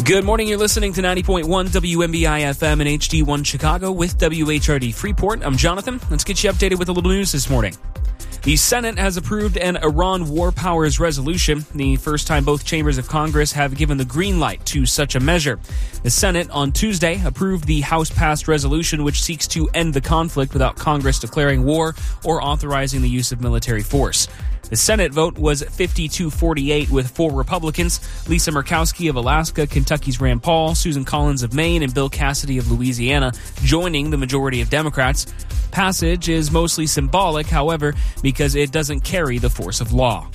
Good morning. You're listening to 90.1 WMBI FM and HD1 Chicago with WHRD Freeport. I'm Jonathan. Let's get you updated with a little news this morning. The Senate has approved an Iran war powers resolution, the first time both chambers of Congress have given the green light to such a measure. The Senate on Tuesday approved the House-passed resolution which seeks to end the conflict without Congress declaring war or authorizing the use of military force. The Senate vote was 52-48 with 4 Republicans, Lisa Murkowski of Alaska, Kentucky's Rand Paul, Susan Collins of Maine, and Bill Cassidy of Louisiana joining the majority of Democrats. Passage is mostly symbolic, however, because it doesn't carry the force of law.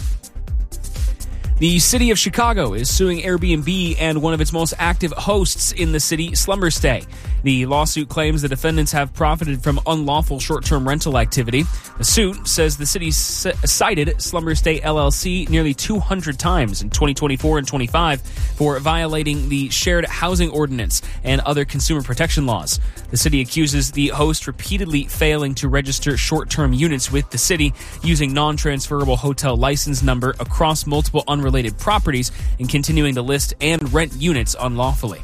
The city of Chicago is suing Airbnb and one of its most active hosts in the city, Slumber Stay. The lawsuit claims the defendants have profited from unlawful short-term rental activity. The suit says the city cited Slumber Stay LLC nearly 200 times in 2024 and 25 for violating the shared housing ordinance and other consumer protection laws. The city accuses the host repeatedly failing to register short-term units with the city using non-transferable hotel license number across multiple unrelated properties and continuing to list and rent units unlawfully.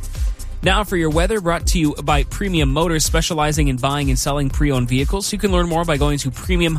Now for your weather, brought to you by Premium Motors, specializing in buying and selling pre-owned vehicles. You can learn more by going to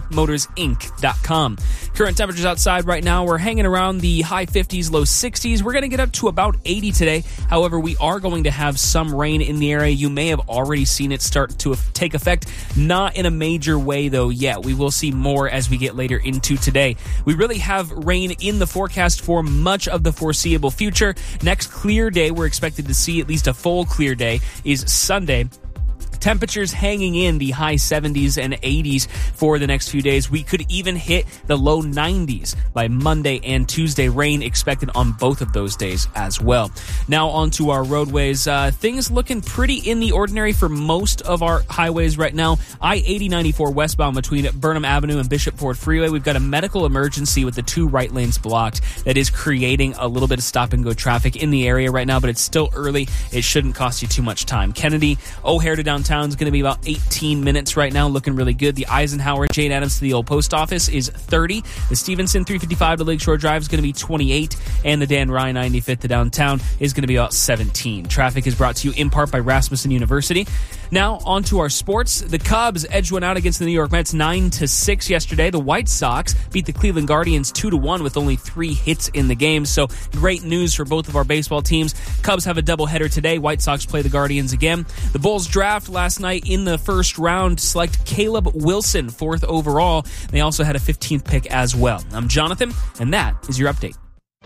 PremiumMotorsInc.com. Current temperatures outside right now, we're hanging around the high 50s, low 60s. We're going to get up to about 80 today. However, we are going to have some rain in the area. You may have already seen it start to take effect. Not in a major way, though, yet. We will see more as we get later into today. We really have rain in the forecast for much of the foreseeable future. Next clear day, we're expected to see at least a full clear day is Sunday. Temperatures hanging in the high 70s and 80s for the next few days. We could even hit the low 90s by Monday and Tuesday. Rain expected on both of those days as well. Now onto our roadways. Things looking pretty in the ordinary for most of our highways right now. I-80-94 westbound between Burnham Avenue and Bishop Ford Freeway. We've got a medical emergency with the 2 right lanes blocked that is creating a little bit of stop-and-go traffic in the area right now, but it's still early. It shouldn't cost you too much time. Kennedy, O'Hare to downtown is going to be about 18 minutes right now, looking really good. The Eisenhower, Jane Addams to the old post office is 30. The Stevenson 355 to Lakeshore Drive is going to be 28. And the Dan Ryan 95th to downtown is going to be about 17. Traffic is brought to you in part by Rasmussen University. Now, on to our sports. The Cubs edged one out against the New York Mets 9-6 yesterday. The White Sox beat the Cleveland Guardians 2-1 with only 3 hits in the game. So, great news for both of our baseball teams. Cubs have a doubleheader today. White Sox play the Guardians again. The Bulls draft last night in the first round select Caleb Wilson, 4th overall. They also had a 15th pick as well. I'm Jonathan, and that is your update.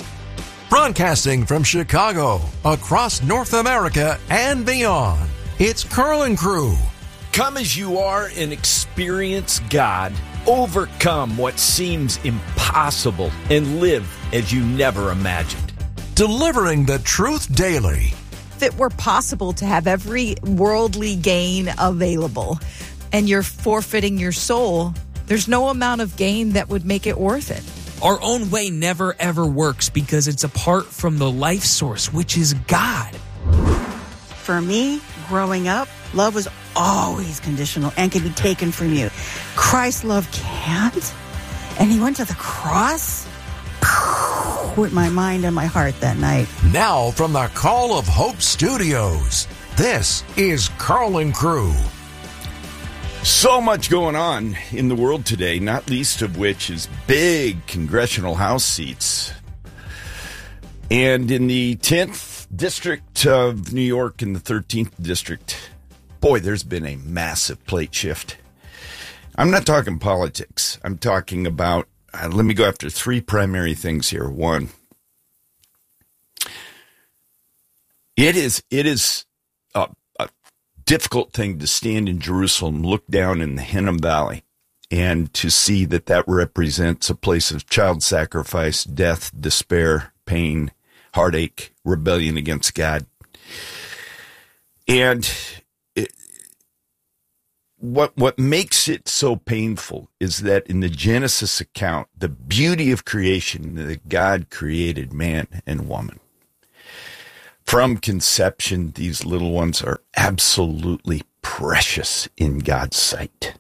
Broadcasting from Chicago, across North America and beyond, it's Curl and Crew. Come as you are and experience God. Overcome what seems impossible and live as you never imagined. Delivering the truth daily. If it were possible to have every worldly gain available and you're forfeiting your soul, there's no amount of gain that would make it worth it. Our own way never ever works because it's apart from the life source, which is God. For me, growing up, love was always conditional and can be taken from you. Christ's love can't. And he went to the cross with my mind and my heart that night. Now from the Call of Hope Studios, this is Curl and Crew. So much going on in the world today, not least of which is big congressional House seats. And in the 10th District of New York and the 13th District, boy, there's been a massive plate shift. I'm not talking politics. I'm talking about, let me go after 3 primary things here. 1, it is a difficult thing to stand in Jerusalem, look down in the Hinnom Valley, and to see that represents a place of child sacrifice, death, despair, pain, heartache, rebellion against God. And what makes it so painful is that in the Genesis account, the beauty of creation, that God created man and woman. From conception, these little ones are absolutely precious in God's sight.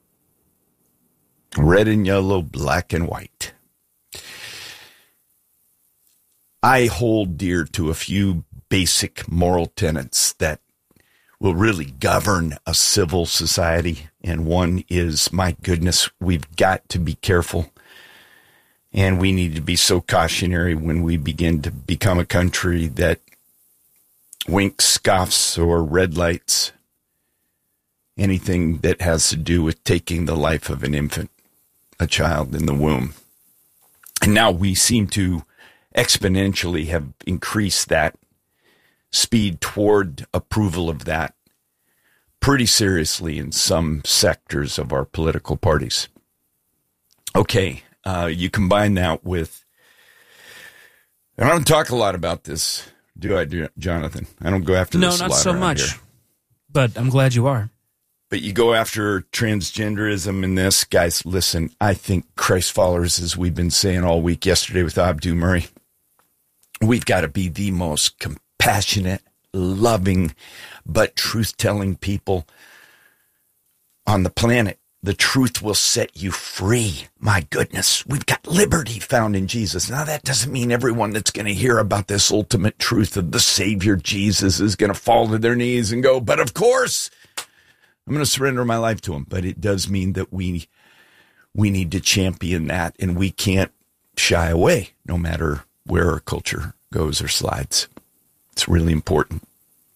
Red and yellow, black and white. I hold dear to a few basic moral tenets that will really govern a civil society. And one is, my goodness, we've got to be careful. And we need to be so cautionary when we begin to become a country that winks, scoffs, or red lights anything that has to do with taking the life of an infant, a child in the womb. And now we seem to exponentially have increased that speed toward approval of that pretty seriously in some sectors of our political parties. Okay, you combine that with, and I don't talk a lot about this, do I, Jonathan? I don't go after this a lot. No, not so much, here. But I'm glad you are. But you go after transgenderism in this. Guys, listen, I think Christ followers, as we've been saying all week yesterday with Abdu Murray, we've got to be the most compassionate, loving, but truth-telling people on the planet. The truth will set you free. My goodness, we've got liberty found in Jesus. Now, that doesn't mean everyone that's going to hear about this ultimate truth of the Savior Jesus is going to fall to their knees and go, but of course, I'm going to surrender my life to him. But it does mean that we need to champion that, and we can't shy away no matter where our culture goes or slides. It's really important.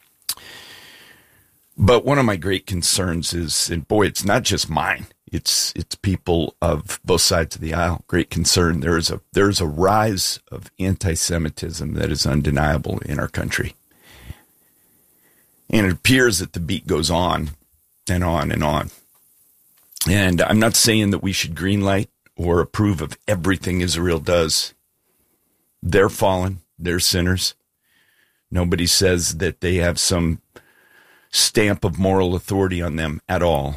But one of my great concerns is, and boy, it's not just mine, it's people of both sides of the aisle. Great concern. There's a rise of anti-Semitism that is undeniable in our country. And it appears that the beat goes on and on and on. And I'm not saying that we should greenlight or approve of everything Israel does. They're fallen. They're sinners. Nobody says that they have some stamp of moral authority on them at all.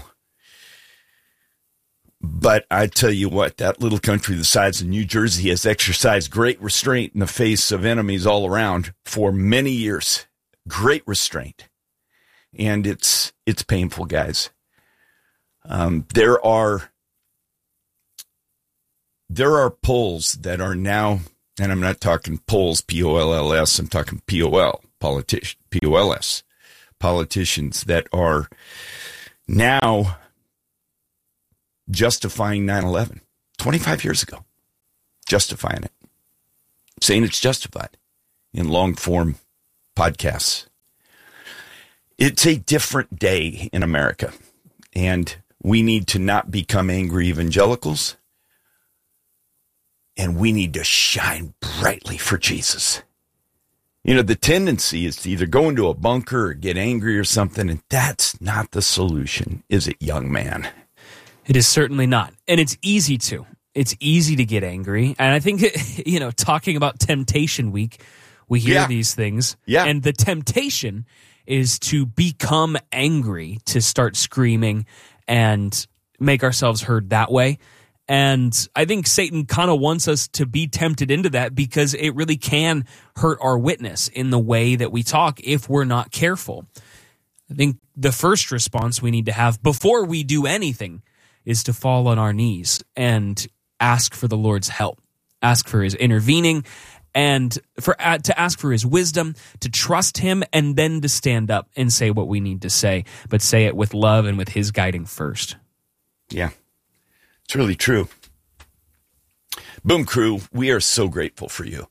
But I tell you what, that little country the size of New Jersey has exercised great restraint in the face of enemies all around for many years. Great restraint. And it's painful, guys. There are polls that are now, and I'm not talking polls, P-O-L-L-S, I'm talking P-O-L, P-O-L-S, politicians that are now justifying 9/11, 25 years ago, justifying it, saying it's justified in long-form podcasts. It's a different day in America, and we need to not become angry evangelicals, and we need to shine brightly for Jesus. You know, the tendency is to either go into a bunker or get angry or something, and that's not the solution, is it, young man? It is certainly not. And it's easy to. It's easy to get angry. And I think, talking about Temptation Week, we hear these things. Yeah. And the temptation is to become angry, to start screaming and make ourselves heard that way. And I think Satan kind of wants us to be tempted into that because it really can hurt our witness in the way that we talk if we're not careful. I think the first response we need to have before we do anything is to fall on our knees and ask for the Lord's help, ask for his intervening, and to ask for his wisdom, to trust him, and then to stand up and say what we need to say, but say it with love and with his guiding first. Yeah, it's really true. Boom Crew, we are so grateful for you.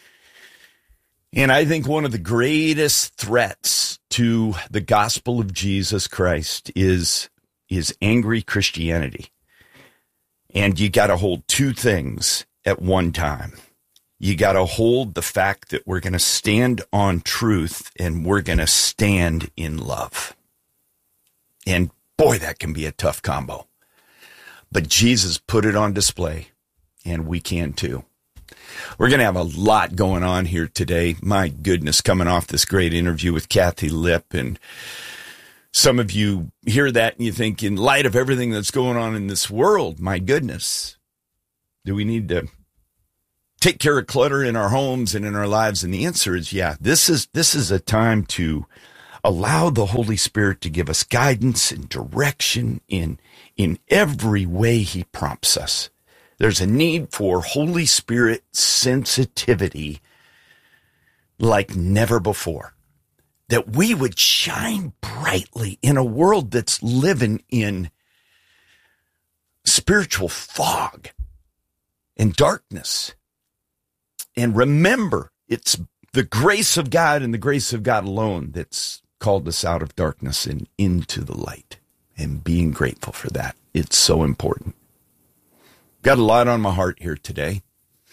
And I think one of the greatest threats to the gospel of Jesus Christ is angry Christianity. And you got to hold two things at one time. You got to hold the fact that we're going to stand on truth and we're going to stand in love. And boy, that can be a tough combo. But Jesus put it on display, and we can too. We're going to have a lot going on here today. My goodness, coming off this great interview with Kathy Lipp, and some of you hear that and you think, in light of everything that's going on in this world, my goodness, do we need to take care of clutter in our homes and in our lives? And the answer is, yeah, this is a time to allow the Holy Spirit to give us guidance and direction in every way he prompts us. There's a need for Holy Spirit sensitivity like never before. That we would shine brightly in a world that's living in spiritual fog and darkness. And remember, it's the grace of God and the grace of God alone that's called us out of darkness and into the light. And being grateful for that. It's so important. Got a lot on my heart here today.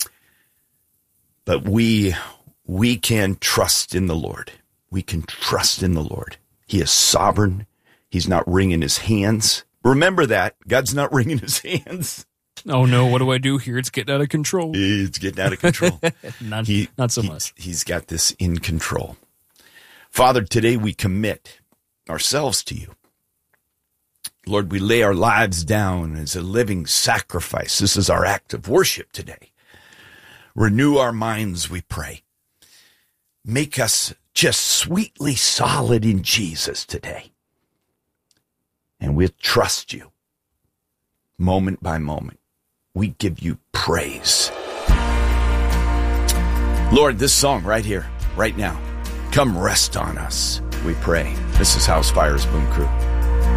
But we can trust in the Lord. We can trust in the Lord. He is sovereign. He's not wringing his hands. Remember that. God's not wringing his hands. Oh, no. What do I do here? It's getting out of control. It's getting out of control. Not so much. He's got this in control. Father, today we commit ourselves to you. Lord, we lay our lives down as a living sacrifice. This is our act of worship today. Renew our minds, we pray. Make us just sweetly solid in Jesus today. And we'll trust you moment by moment. We give you praise. Lord, this song right here, right now, come rest on us, we pray. This is House Fire's Boom Crew.